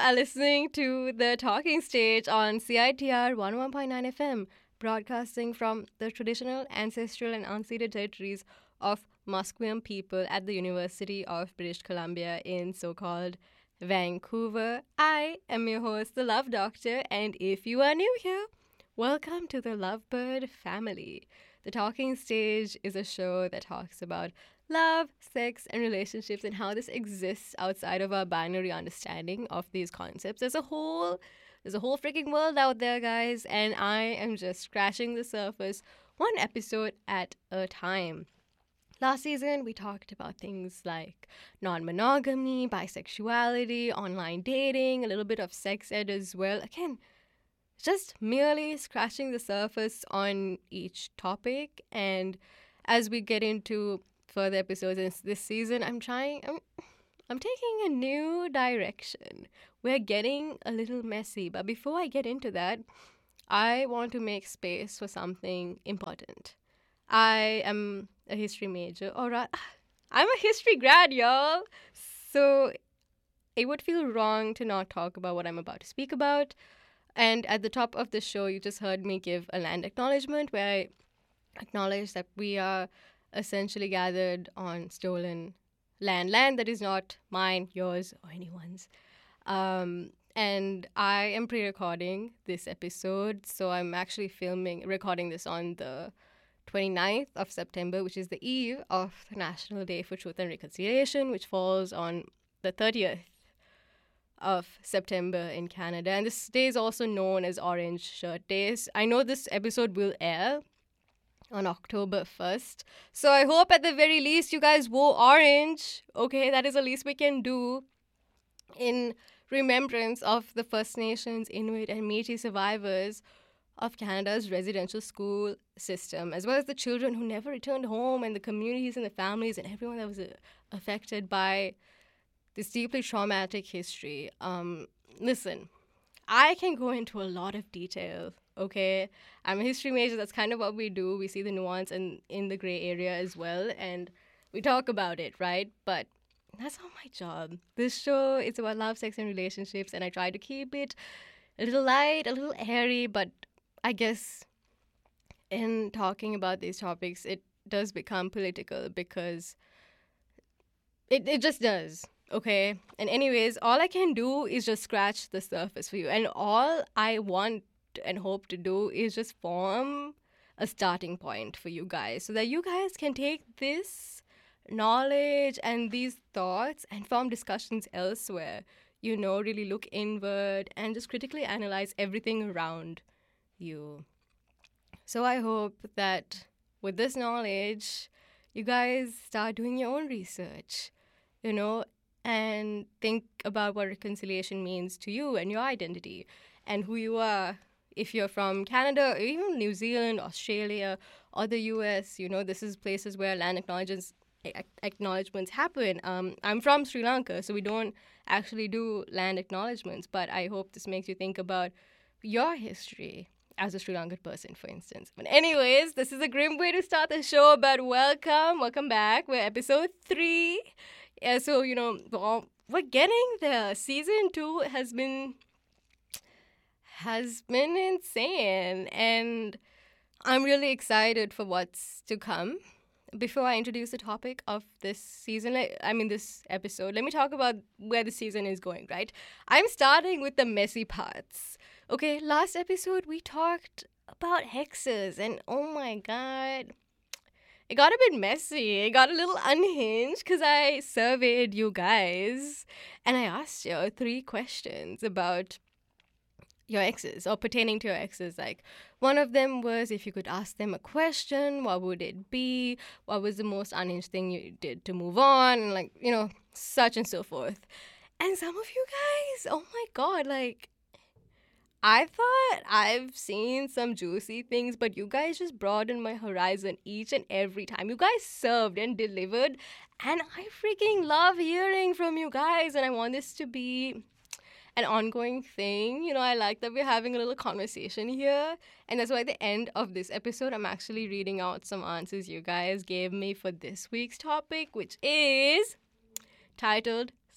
are listening to The Talking Stage on CITR 101.9 FM, broadcasting from the traditional, ancestral, and unceded territories of Musqueam people at the University of British Columbia in so-called Vancouver. I am your host, the Love Doctor, and if you are new here, welcome to the Lovebird family. The Talking Stage is a show that talks about love, sex, and relationships and how this exists outside of our binary understanding of these concepts. There's a whole freaking world out there, guys, and I am just scratching the surface one episode at a time. Last season, we talked about things like non-monogamy, bisexuality, online dating, a little bit of sex ed as well. Again, just merely scratching the surface on each topic. And as we get into further episodes in this season, I'm taking a new direction. We're getting a little messy, but before I get into that, I want to make space for something important. I am a history major, or I'm a history grad, y'all. So it would feel wrong to not talk about what I'm about to speak about. And at the top of the show, you just heard me give a land acknowledgement where I acknowledge that we are essentially gathered on stolen land that is not mine, yours, or anyone's. And I am pre-recording this episode, so I'm actually recording this on the 29th of September, which is the eve of the National Day for Truth and Reconciliation, which falls on the 30th of September in Canada. And this day is also known as Orange Shirt Days. I know this episode will air on October 1st. So I hope at the very least you guys wore orange. Okay, that is the least we can do in remembrance of the First Nations, Inuit, and Métis survivors of Canada's residential school system, as well as the children who never returned home and the communities and the families and everyone that was affected by this deeply traumatic history. Listen, I can go into a lot of detail, okay? I'm a history major. That's kind of what we do. We see the nuance and in the gray area as well, and we talk about it, right? But that's not my job. This show is about love, sex, and relationships, and I try to keep it a little light, a little airy, but I guess in talking about these topics, it does become political because it just does. Okay, and anyways, all I can do is just scratch the surface for you. And all I want and hope to do is just form a starting point for you guys so that you guys can take this knowledge and these thoughts and form discussions elsewhere. You know, really look inward and just critically analyze everything around you. So I hope that with this knowledge, you guys start doing your own research, you know, and think about what reconciliation means to you and your identity and who you are. If you're from Canada or even New Zealand, Australia, or the US, you know, this is places where land acknowledgements happen. I'm from Sri Lanka, so we don't actually do land acknowledgements, but I hope this makes you think about your history as a Sri Lankan person, for instance. But anyways, this is a grim way to start the show, but welcome back. We're episode 3. Yeah, so, you know, we're getting there. Season 2 has been insane, and I'm really excited for what's to come. Before I introduce the topic of this season, this episode, let me talk about where the season is going, right? I'm starting with the messy parts. Okay, last episode we talked about hexes, and oh my god, it got a bit messy. It got a little unhinged because I surveyed you guys and I asked you 3 questions about your exes or pertaining to your exes. Like, one of them was if you could ask them a question, what would it be? What was the most unhinged thing you did to move on? And like, you know, such and so forth. And some of you guys, oh my god, like, I thought I've seen some juicy things, but you guys just broadened my horizon each and every time. You guys served and delivered, and I freaking love hearing from you guys, and I want this to be an ongoing thing. You know, I like that we're having a little conversation here, and that's why at the end of this episode, I'm actually reading out some answers you guys gave me for this week's topic, which is titled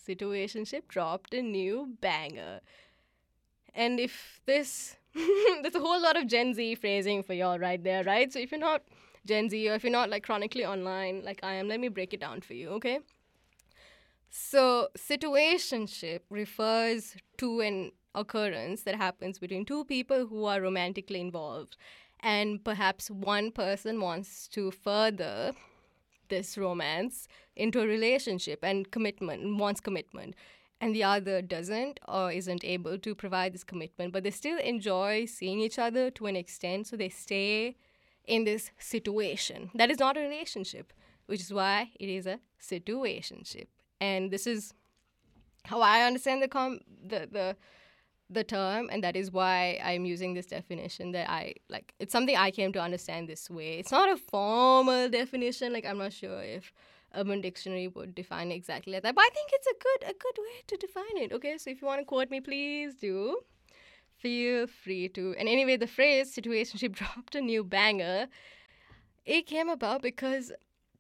Situationship dropped a new banger. And if this, there's a whole lot of Gen Z phrasing for y'all right there, right? So if you're not Gen Z or if you're not like chronically online like I am, let me break it down for you, okay? So, situationship refers to an occurrence that happens between two people who are romantically involved, and perhaps one person wants to further this romance into a relationship and commitment, wants commitment, and the other doesn't or isn't able to provide this commitment, but they still enjoy seeing each other to an extent, so they stay in this situation. That is not a relationship, which is why it is a situationship. And this is how I understand the term, and that is why I'm using this definition that I like. It's something I came to understand this way. It's not a formal definition. Like, I'm not sure if Urban Dictionary would define it exactly like that, but I think it's a good way to define it. Okay, so if you want to quote me, please do. Feel free to. And anyway, the phrase situationship dropped a new banger. It came about because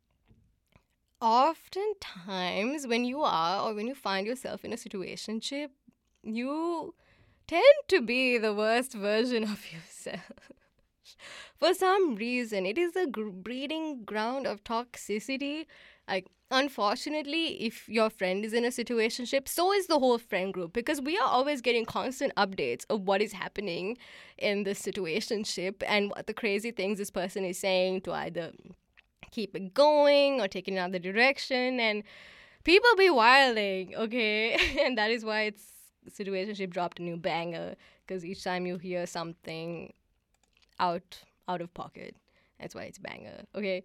oftentimes when you are or when you find yourself in a situationship, you tend to be the worst version of yourself. For some reason, it is a breeding ground of toxicity. Like, unfortunately, if your friend is in a situationship, so is the whole friend group, because we are always getting constant updates of what is happening in this situationship and what the crazy things this person is saying to either keep it going or take it in another direction. And people be wilding, okay? And that is why it's situationship dropped a new banger, because each time you hear something out of pocket, that's why it's banger, okay?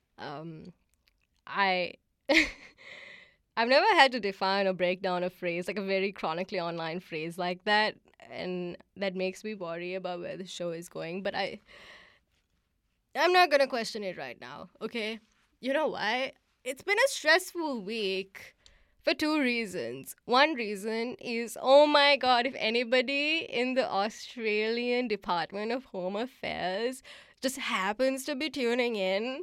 I I've never had to define or break down a phrase, like a very chronically online phrase like that, and that makes me worry about where the show is going, but I'm not gonna question it right now, okay? You know why? It's been a stressful week for two reasons. One reason is, oh my god, if anybody in the Australian Department of Home Affairs just happens to be tuning in,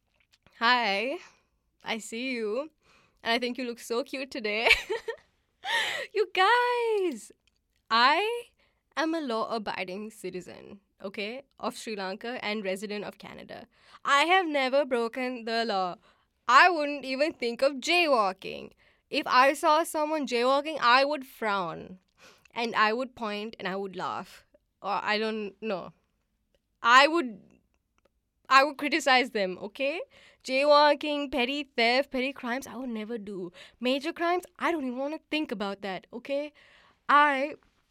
hi, I see you, and I think you look so cute today. You guys, I am a law-abiding citizen, okay, of Sri Lanka and resident of Canada. I have never broken the law. I wouldn't even think of jaywalking. If I saw someone jaywalking, I would frown and I would point and I would laugh. Or I don't know. I would criticize them, okay? Jaywalking, petty theft, petty crimes, I would never do. Major crimes, I don't even want to think about that, okay? I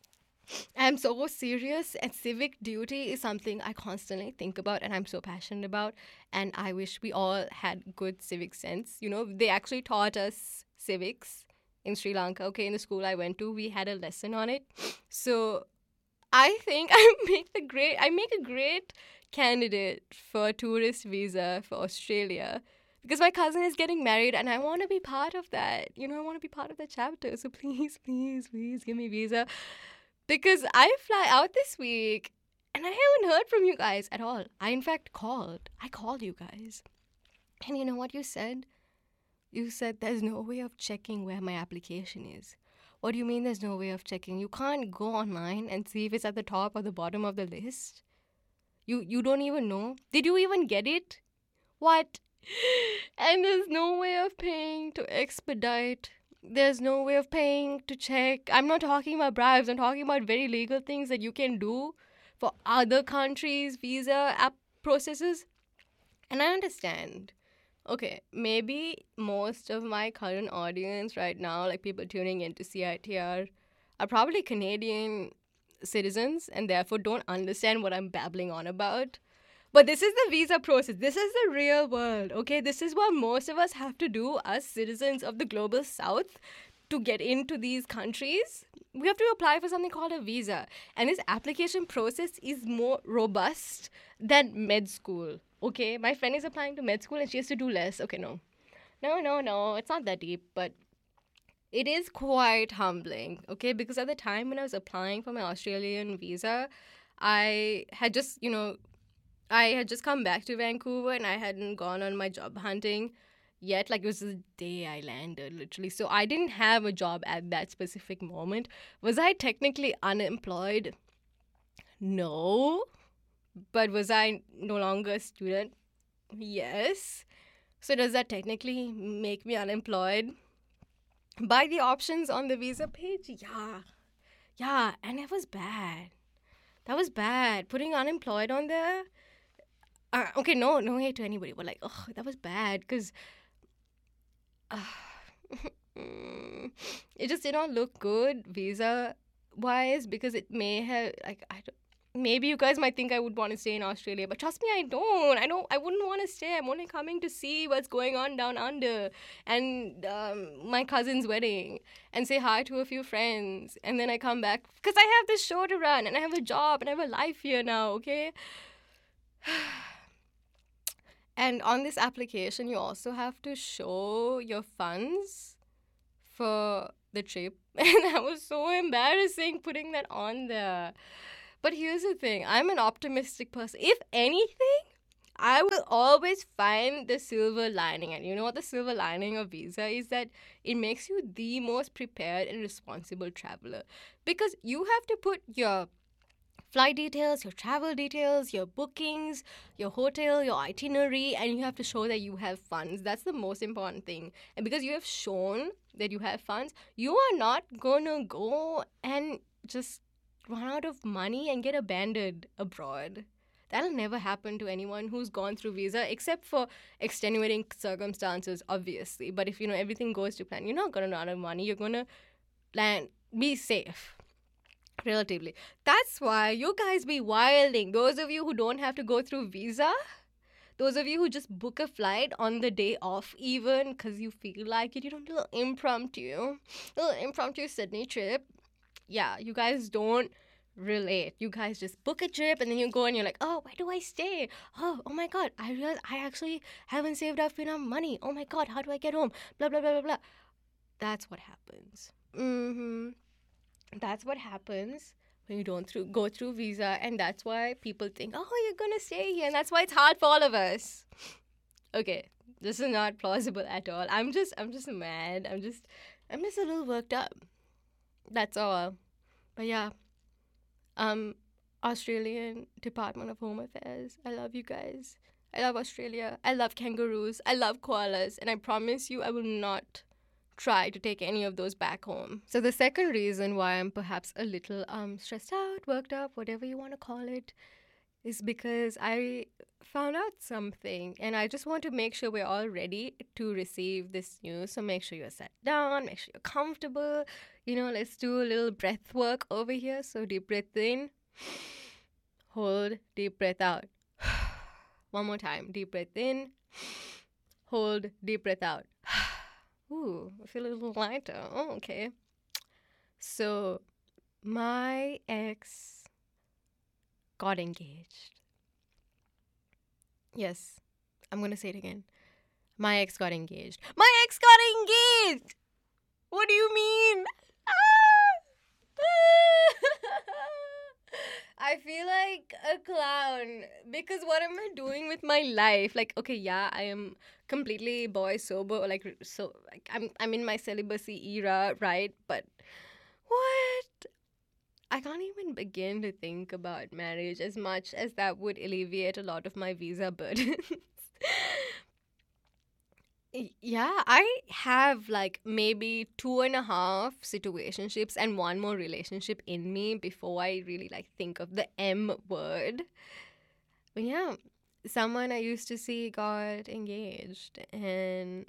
am so serious, and civic duty is something I constantly think about and I'm so passionate about. And I wish we all had good civic sense. You know, they actually taught us civics in Sri Lanka. Okay, in the school I went to, we had a lesson on it. So I think I make a great candidate for a tourist visa for Australia, because my cousin is getting married and I want to be part of that. You know, I want to be part of that chapter. So please, please, please give me visa. Because I fly out this week and I haven't heard from you guys at all. I, in fact, called. I called you guys. And you know what you said? You said there's no way of checking where my application is. What do you mean there's no way of checking? You can't go online and see if it's at the top or the bottom of the list? You don't even know? Did you even get it? What? And there's no way of paying to expedite. There's no way of paying to check. I'm not talking about bribes. I'm talking about very legal things that you can do for other countries' visa app processes. And I understand. Okay, maybe most of my current audience right now, like people tuning into CITR, are probably Canadian citizens and therefore don't understand what I'm babbling on about. But this is the visa process. This is the real world, okay? This is what most of us have to do as citizens of the global south to get into these countries. We have to apply for something called a visa. And this application process is more robust than med school, okay? My friend is applying to med school and she has to do less. Okay, no. No. It's not that deep, but it is quite humbling, okay? Because at the time when I was applying for my Australian visa, I had just come back to Vancouver and I hadn't gone on my job hunting yet. Like, it was the day I landed, literally. So I didn't have a job at that specific moment. Was I technically unemployed? No. But was I no longer a student? Yes. So does that technically make me unemployed? By the options on the visa page? Yeah. Yeah, and it was bad. That was bad. Putting unemployed on there. Okay, no hate to anybody, but like, oh, that was bad because it just did not look good visa wise, because it may have, like, maybe you guys might think I would want to stay in Australia, but trust me, I don't. I wouldn't want to stay. I'm only coming to see what's going on down under, and my cousin's wedding, and say hi to a few friends, and then I come back because I have this show to run, and I have a job, and I have a life here now. Okay. And on this application, you also have to show your funds for the trip. And that was so embarrassing putting that on there. But here's the thing, I'm an optimistic person. If anything, I will always find the silver lining. And you know what the silver lining of visa is? That it makes you the most prepared and responsible traveler. Because you have to put your flight details, your travel details, your bookings, your hotel, your itinerary, and you have to show that you have funds. That's the most important thing. And because you have shown that you have funds, you are not gonna go and just run out of money and get abandoned abroad. That'll never happen to anyone who's gone through visa, except for extenuating circumstances, obviously. But if everything goes to plan, you're not gonna run out of money. You're gonna land, be safe, relatively. That's why you guys be wilding. Those of you who don't have to go through visa, those of you who just book a flight on the day off, even because you feel like it, little impromptu Sydney trip. Yeah, you guys don't relate. You guys just book a trip and then you go and you're like, oh, where do I stay? Oh my God, I realized I actually haven't saved up enough money. Oh my God, how do I get home? Blah, blah, blah, blah, blah. That's what happens. That's what happens when you don't go through visa, and that's why people think, oh, you're gonna stay here, and that's why it's hard for all of us. Okay, this is not plausible at all. I'm just mad. I'm just a little worked up. That's all. But yeah, Australian Department of Home Affairs, I love you guys. I love Australia. I love kangaroos. I love koalas, and I promise you I will not try to take any of those back home. So the second reason why I'm perhaps a little stressed out, worked up, whatever you want to call it, is because I found out something, and I just want to make sure we're all ready to receive this news. So make sure you're sat down, make sure you're comfortable. Let's do a little breath work over here. So deep breath in, hold, deep breath out. One more time, deep breath in, hold, deep breath out. Ooh, I feel a little lighter. Oh, okay. So, my ex got engaged. Yes, I'm gonna say it again. My ex got engaged. My ex got engaged! What do you mean? I feel like a clown because what am I doing with my life? Like, okay, yeah, I am completely boy sober, I'm in my celibacy era, right? But what? I can't even begin to think about marriage, as much as that would alleviate a lot of my visa burdens. Yeah, I have like maybe 2.5 situationships and one more relationship in me before I really like think of the M word. But yeah, someone I used to see got engaged, and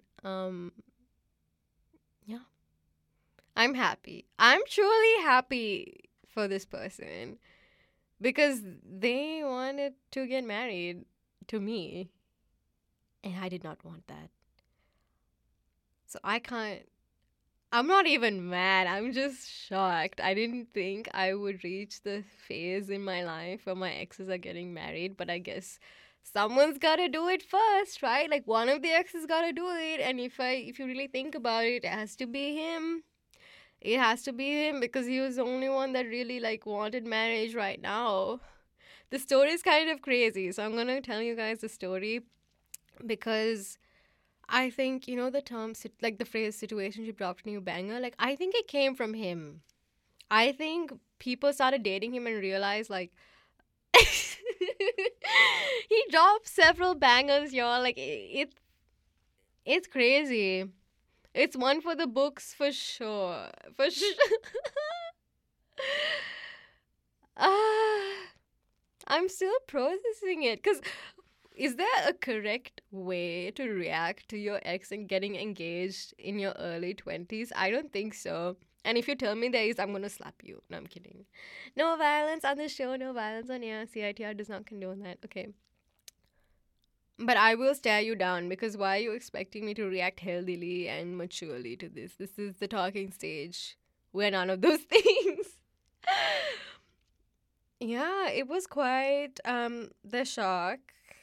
yeah, I'm happy. I'm truly happy for this person because they wanted to get married to me, and I did not want that. So I'm not even mad. I'm just shocked. I didn't think I would reach the phase in my life where my exes are getting married, but I guess someone's got to do it first, right? Like one of the exes got to do it, and if you really think about it, it has to be him. It has to be him because he was the only one that really like wanted marriage right now. The story is kind of crazy, so I'm going to tell you guys the story because I think, the term, like the phrase situationship dropped new banger, like, I think it came from him. I think people started dating him and realized, like, he dropped several bangers, y'all. Like, it's crazy. It's one for the books for sure. For sure. Ah, I'm still processing it. Because is there a correct way to react to your ex and getting engaged in your early 20s? I don't think so. And if you tell me there is, I'm going to slap you. No, I'm kidding. No violence on the show, no violence on air. CITR does not condone that. Okay. But I will stare you down because why are you expecting me to react healthily and maturely to this? This is the talking stage. We're none of those things. Yeah, it was quite the shock,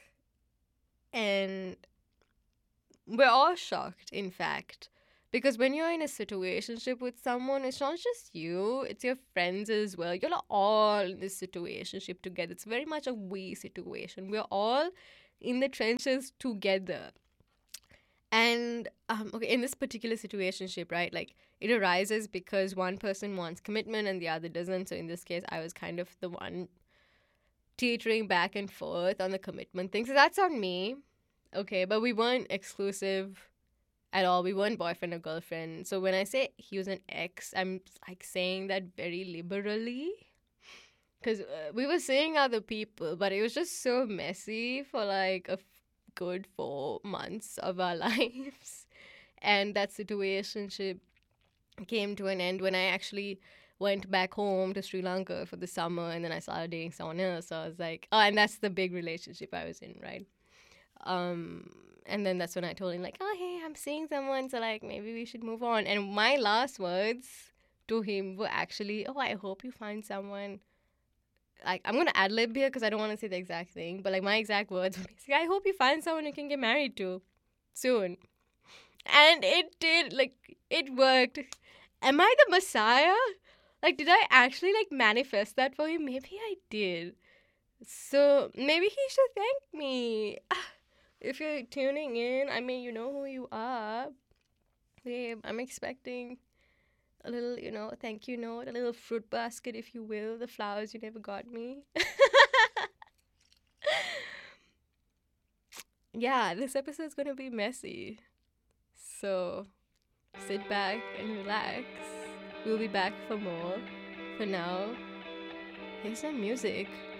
and we're all shocked, in fact, because when you're in a situationship with someone, it's not just you, it's your friends as well. You're all in this situationship together. It's very much a we situation. We're all in the trenches together. And okay, in this particular situationship, right, like it arises because one person wants commitment and the other doesn't. So in this case, I was kind of the one teetering back and forth on the commitment thing. So that's on me. Okay, but we weren't exclusive at all. We weren't boyfriend or girlfriend. So when I say he was an ex, I'm like saying that very liberally. Because we were seeing other people, but it was just so messy for like a good 4 months of our lives. And that situationship came to an end when I actually went back home to Sri Lanka for the summer, and then I started dating someone else. So I was like, oh, and that's the big relationship I was in, right? And then that's when I told him, like, oh, hey, I'm seeing someone, so like maybe we should move on. And my last words to him were actually, oh, I hope you find someone. Like, I'm gonna ad lib here because I don't want to say the exact thing, but like my exact words were basically, I hope you find someone you can get married to soon. And it did, like, it worked. Am I the Messiah? Like, did I actually like manifest that for him? Maybe I did. So maybe he should thank me. If you're tuning in, I mean, you know who you are. Babe, I'm expecting a little, thank you note, a little fruit basket, if you will, the flowers you never got me. Yeah, this episode's gonna be messy. So sit back and relax. We'll be back for more. For now, here's some music.